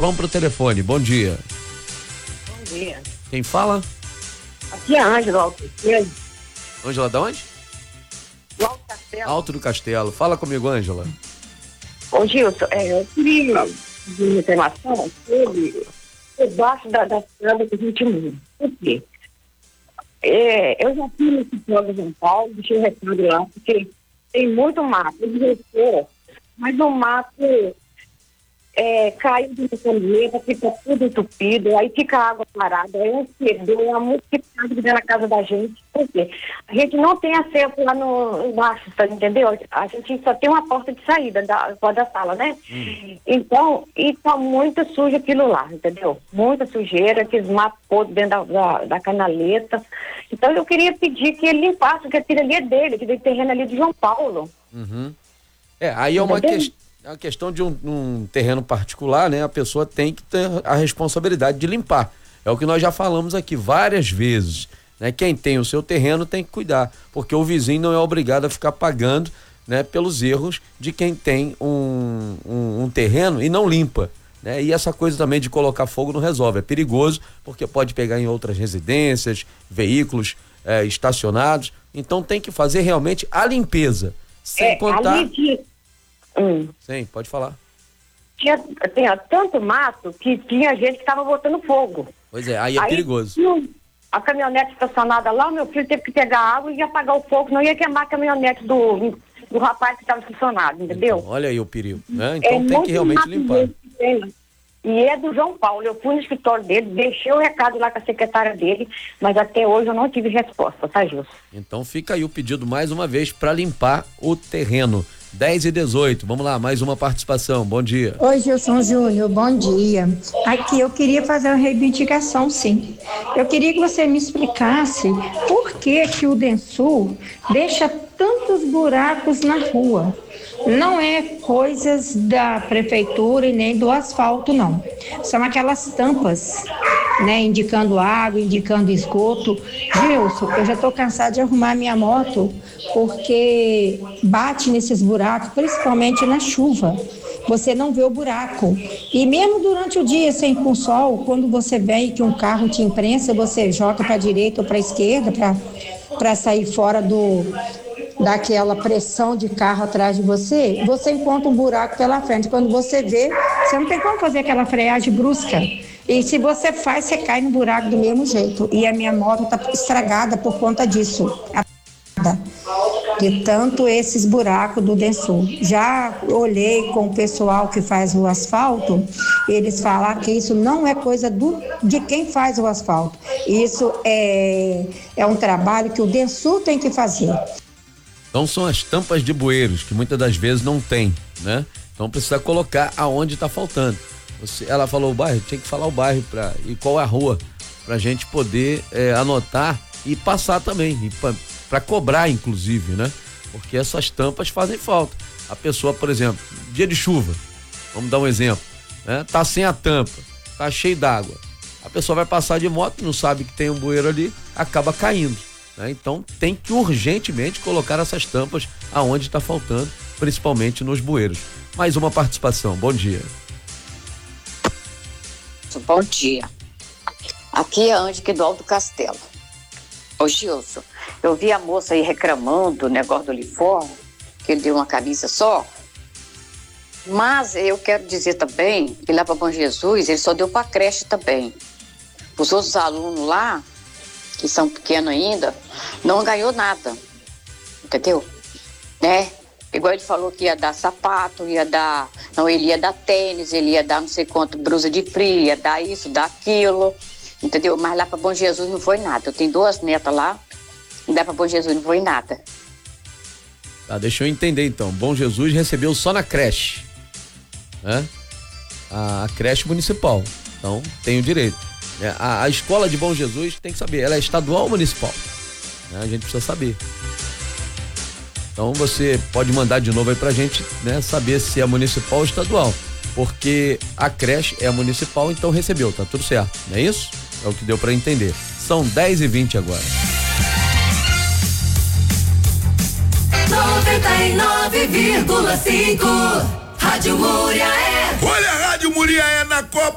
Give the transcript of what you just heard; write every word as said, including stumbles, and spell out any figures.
vamos pro telefone. Bom dia. Bom dia. Quem fala? Aqui é a Ângela Alto. Ângela da onde? Do Alto Castelo. Alto do Castelo. Fala comigo, Ângela. Ô Gilson, é, eu queria de uma informação sobre debaixo da, da estrada que a gente muda. Por quê? É, eu já fui nesse programa de São Paulo, deixei o recado lá, porque tem muito mato, mas o mato é, caiu de caneta, fica tudo entupido, aí fica a água parada, aí um fedor, uma multiplicada dentro da casa da gente. Por quê? A gente não tem acesso lá no embaixo, entendeu? A gente só tem uma porta de saída da, da sala, né? Hum. Então, e tá muito sujo aquilo lá, entendeu? Muita sujeira, aqueles matos podres dentro da, da, da canaleta. Então eu queria pedir que ele limpasse, porque aquilo ali é dele, que tem terreno ali de João Paulo. Uhum. É, aí é uma questão. A questão de um, um terreno particular, né? A pessoa tem que ter a responsabilidade de limpar. É o que nós já falamos aqui várias vezes, né? Quem tem o seu terreno tem que cuidar, porque o vizinho não é obrigado a ficar pagando, né? Pelos erros de quem tem um, um, um terreno e não limpa, né? E essa coisa também de colocar fogo não resolve. É perigoso, porque pode pegar em outras residências, veículos é, estacionados. Então tem que fazer realmente a limpeza. Sem é, contar... Ali de... Hum. Sim, pode falar. Tinha, tinha tanto mato que tinha gente que estava botando fogo. Pois é, aí é aí, perigoso. A caminhonete estacionada lá, meu filho teve que pegar água e apagar o fogo, não ia queimar a caminhonete do, do rapaz que estava estacionado, entendeu? Então, olha aí o perigo, né? Então é tem que realmente limpar. E é do João Paulo, eu fui no escritório dele, deixei o recado lá com a secretária dele, mas até hoje eu não tive resposta, tá, Gilson? Então fica aí o pedido mais uma vez para limpar o terreno. dez e dezoito, vamos lá, mais uma participação, bom dia. Oi, Gilson Júnior, bom dia. Aqui eu queria fazer uma reivindicação, sim. Eu queria que você me explicasse por que que o Densul deixa tantos buracos na rua. Não é coisas da prefeitura e nem do asfalto, não. São aquelas tampas, né, indicando água, indicando esgoto. Gilson, eu já estou cansada de arrumar minha moto porque bate nesses buracos, principalmente na chuva. Você não vê o buraco. E mesmo durante o dia, sem com sol, quando você vê que um carro te imprensa, você joga para a direita ou para a esquerda para sair fora do... daquela pressão de carro atrás de você, você encontra um buraco pela frente. Quando você vê, você não tem como fazer aquela freagem brusca. E se você faz, você cai no buraco do mesmo jeito. E a minha moto está estragada por conta disso. De tanto esses buracos do Densul. Já olhei com o pessoal que faz o asfalto, eles falam que isso não é coisa do, de quem faz o asfalto. Isso é, é um trabalho que o Densul tem que fazer. Então são as tampas de bueiros, que muitas das vezes não tem, né? Então precisa colocar aonde está faltando. Você, ela falou o bairro, tinha que falar o bairro pra, e qual é a rua, pra gente poder é, anotar e passar também, para cobrar inclusive, né? Porque essas tampas fazem falta. A pessoa, por exemplo, dia de chuva, vamos dar um exemplo, né? Tá sem a tampa, tá cheio d'água. A pessoa vai passar de moto, não sabe que tem um bueiro ali, acaba caindo. Então tem que urgentemente colocar essas tampas aonde está faltando, principalmente nos bueiros. Mais uma participação, bom dia. Bom dia. Aqui é a Ângela do Alto Castelo. Ô Gilson, eu vi a moça aí reclamando do negócio do uniforme, que ele deu uma camisa só, mas eu quero dizer também que lá para Bom Jesus ele só deu para creche também. Os outros alunos lá, que são pequenos ainda, não ganhou nada, entendeu? Né? Igual ele falou que ia dar sapato, ia dar, não, ele ia dar tênis, ele ia dar não sei quanto, blusa de frio, ia dar isso, dar aquilo, entendeu? Mas lá para Bom Jesus não foi nada. Eu tenho duas netas lá, e lá para Bom Jesus não foi nada. Tá, deixa eu entender então. Bom Jesus recebeu só na creche, né? A, a creche municipal, então tem o direito. É, a, a escola de Bom Jesus tem que saber, ela é estadual ou municipal? Né? A gente precisa saber. Então você pode mandar de novo aí pra gente, né, saber se é municipal ou estadual. Porque a creche é municipal, então recebeu, tá tudo certo, não é isso? É o que deu pra entender. São dez e vinte agora. noventa e nove vírgula cinco Rádio Muriaé. Olha a Rádio Muriaé na Copa